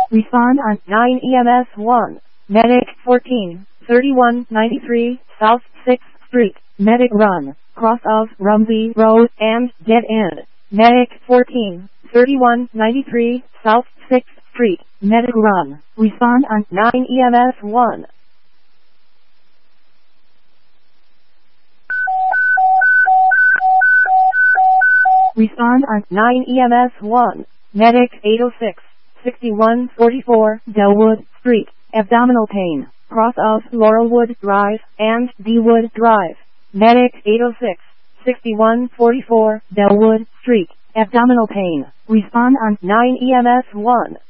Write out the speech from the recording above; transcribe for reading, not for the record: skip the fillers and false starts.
Respond on 9 EMS 1. Medic 14, 3193 South 6th Street. Medic run, cross of Rumsey Road and dead end. Medic 14, 3193 South 6th Street. Medic run. Respond on 9 EMS 1. Respond on 9 EMS 1. Medic 806, 6144 Delwood Street. Abdominal pain, cross of Laurelwood Drive and Dewood Drive. Medic 806, 6144 Delwood Street. Abdominal pain. Respond on 9 EMS 1.